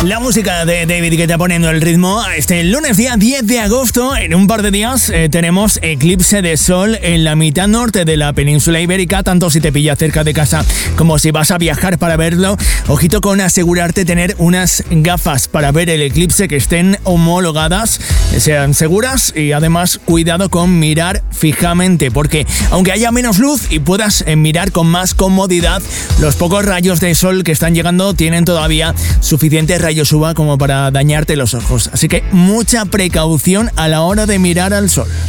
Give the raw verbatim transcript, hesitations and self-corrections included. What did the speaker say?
La música de David que está poniendo el ritmo. Este lunes día diez de agosto, en un par de días, eh, tenemos eclipse de sol en la mitad norte de la península ibérica, tanto si te pilla cerca de casa como si vas a viajar para verlo. Ojito con asegurarte tener unas gafas para ver el eclipse que estén homologadas, que sean seguras, y además cuidado con mirar fijamente, porque aunque haya menos luz y puedas eh, mirar con más comodidad, los pocos rayos de sol que están llegando tienen todavía suficiente rayos U V A como para dañarte los ojos. Así que mucha precaución a la hora de mirar al sol.